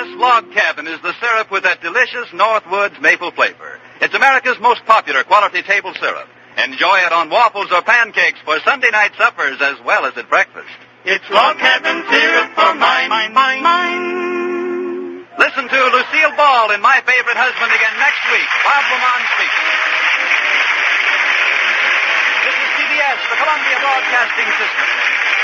CBS Log Cabin is the syrup with that delicious Northwoods maple flavor. It's America's most popular quality table syrup. Enjoy it on waffles or pancakes for Sunday night suppers as well as at breakfast. It's Log Cabin syrup for mine. Listen to Lucille Ball in My Favorite Husband again next week. Bob Lamont speaking. This is CBS, the Columbia Broadcasting System.